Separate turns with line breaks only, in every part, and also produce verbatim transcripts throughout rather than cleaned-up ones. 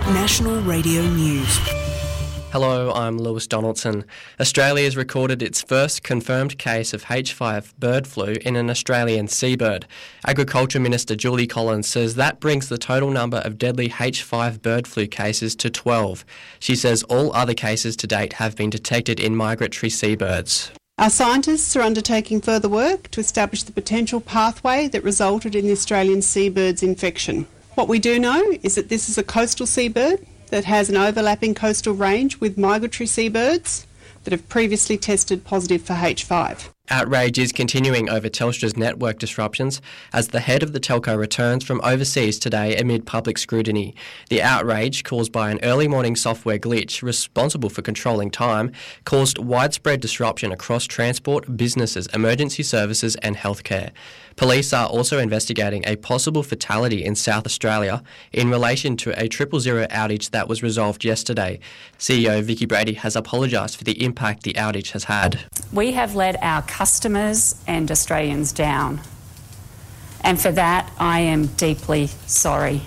National Radio News.
Hello, I'm Lewis Donaldson. Australia has recorded its first confirmed case of H five bird flu in an Australian seabird. Agriculture Minister Julie Collins says that brings the total number of deadly H five bird flu cases to twelve. She says all other cases to date have been detected in migratory seabirds.
Our scientists are undertaking further work to establish the potential pathway that resulted in the Australian seabird's infection. What we do know is that this is a coastal seabird that has an overlapping coastal range with migratory seabirds that have previously tested positive for H five.
Outrage is continuing over Telstra's network disruptions as the head of the telco returns from overseas today amid public scrutiny. The outrage, caused by an early morning software glitch responsible for controlling time, caused widespread disruption across transport, businesses, emergency services and healthcare. Police are also investigating a possible fatality in South Australia in relation to a triple zero outage that was resolved yesterday. C E O Vicky Brady has apologised for the impact the outage has had.
We have let our customers and Australians down, and for that I am deeply sorry.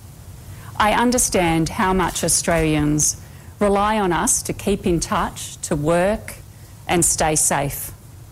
I understand how much Australians rely on us to keep in touch, to work and stay safe.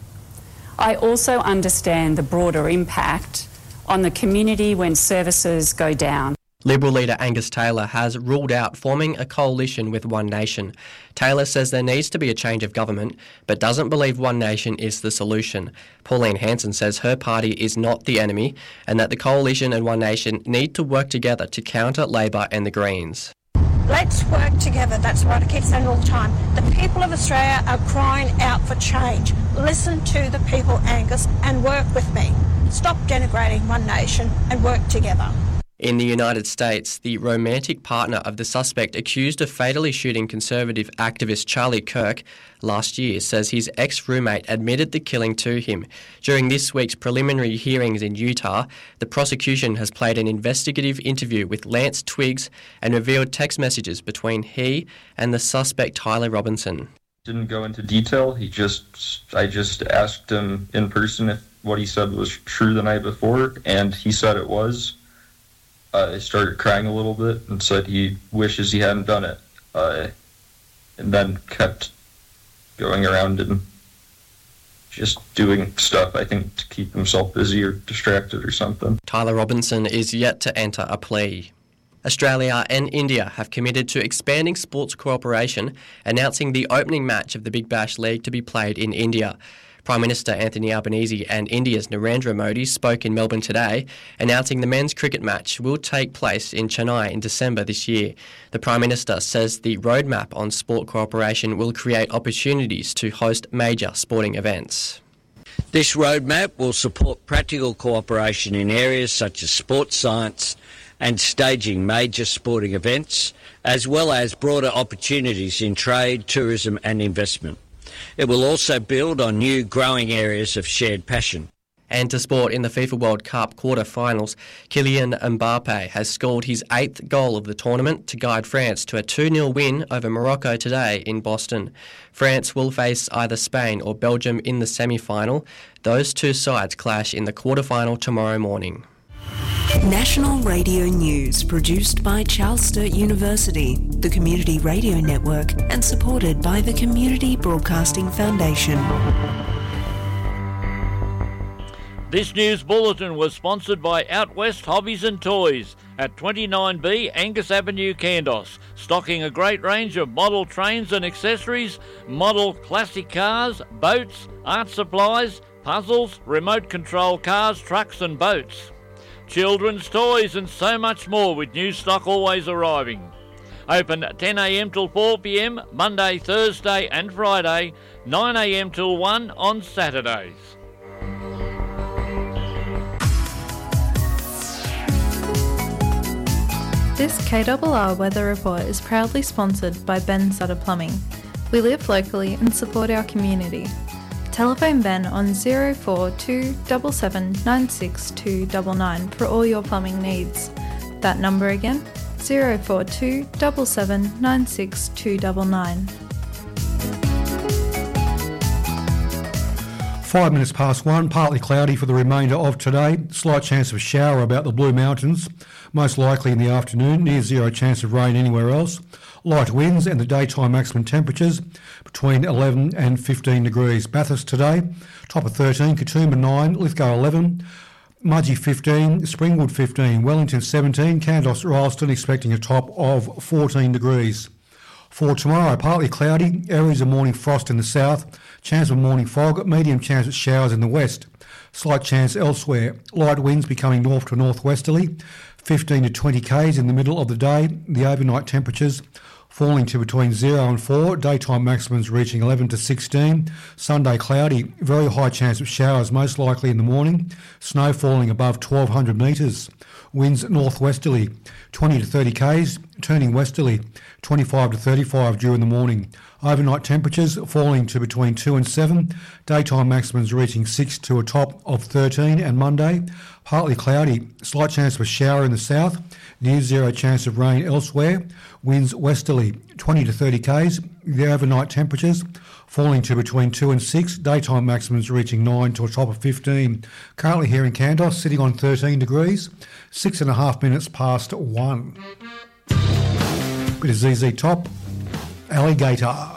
I also understand the broader impact on the community when services go down.
Liberal leader Angus Taylor has ruled out forming a coalition with One Nation. Taylor says there needs to be a change of government, but doesn't believe One Nation is the solution. Pauline Hanson says her party is not the enemy and that the coalition and One Nation need to work together to counter Labor and the Greens.
Let's work together. That's what I keep saying all the time. The people of Australia are crying out for change. Listen to the people, Angus, and work with me. Stop denigrating One Nation and work together.
In the United States, the romantic partner of the suspect accused of fatally shooting conservative activist Charlie Kirk last year says his ex-roommate admitted the killing to him. During this week's preliminary hearings in Utah, the prosecution has played an investigative interview with Lance Twiggs and revealed text messages between he and the suspect Tyler Robinson.
Didn't go into detail. He just, I just asked him in person if what he said was true the night before, and he said it was. Uh, I started crying a little bit and said he wishes he hadn't done it, uh, and then kept going around and just doing stuff, I think, to keep himself busy or distracted or something.
Tyler Robinson is yet to enter a plea. Australia and India have committed to expanding sports cooperation, announcing the opening match of the Big Bash League to be played in India. Prime Minister Anthony Albanese and India's Narendra Modi spoke in Melbourne today, announcing the men's cricket match will take place in Chennai in December this year. The Prime Minister says the roadmap on sport cooperation will create opportunities to host major sporting events.
This roadmap will support practical cooperation in areas such as sports science and staging major sporting events, as well as broader opportunities in trade, tourism and investment. It will also build on new growing areas of shared passion.
And to sport, in the FIFA World Cup quarter-finals, Kylian Mbappe has scored his eighth goal of the tournament to guide France to a two nil win over Morocco today in Boston. France will face either Spain or Belgium in the semi-final. Those two sides clash in the quarter-final tomorrow morning.
National Radio News, produced by Charles Sturt University, the Community Radio Network, and supported by the Community Broadcasting Foundation.
This news bulletin was sponsored by Out West Hobbies and Toys at twenty-nine B Angus Avenue, Kandos, stocking a great range of model trains and accessories, model classic cars, boats, art supplies, puzzles, remote control cars, trucks and boats. Children's toys and so much more, with new stock always arriving. Open ten a m till four p m Monday, Thursday and Friday, nine a m till one on Saturdays.
This K R R Weather Report is proudly sponsored by Ben Sutter Plumbing. We live locally and support our community. Telephone Ben on zero four two seven seven nine six two nine nine for all your plumbing needs. That number again, zero four two seven seven nine six two nine nine.
Five minutes past one, partly cloudy for the remainder of today. Slight chance of a shower about the Blue Mountains, most likely in the afternoon. Near zero chance of rain anywhere else. Light winds and the daytime maximum temperatures between eleven and fifteen degrees. Bathurst today, top of thirteen. Katoomba nine. Lithgow eleven. Mudgee fifteen. Springwood fifteen. Wellington seventeen. Kandos Rylstone expecting a top of fourteen degrees. For tomorrow, partly cloudy, areas of morning frost in the south, chance of morning fog, medium chance of showers in the west, slight chance elsewhere, light winds becoming north to northwesterly, fifteen to twenty k's in the middle of the day, the overnight temperatures falling to between zero and four, daytime maximums reaching eleven to sixteen, Sunday cloudy, very high chance of showers most likely in the morning, snow falling above twelve hundred metres, winds northwesterly, twenty to thirty k's, turning westerly, twenty-five to thirty-five during the morning. Overnight temperatures falling to between two and seven, daytime maximums reaching six to a top of thirteen, and Monday, partly cloudy, slight chance of a shower in the south, near zero chance of rain elsewhere, winds westerly, twenty to thirty k's, the overnight temperatures falling to between two and six, daytime maximums reaching nine to a top of fifteen. Currently here in Kandos, sitting on thirteen degrees, six and a half minutes past one. Bit of Z Z Top, Alligator.